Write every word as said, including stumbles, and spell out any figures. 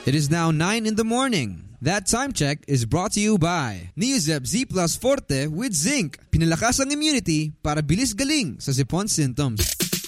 It is now nine in the morning. That time check is brought to you by Neozeb Z Plus Forte with Zinc. Pinalakas ang immunity para bilis galing sa sipon symptoms.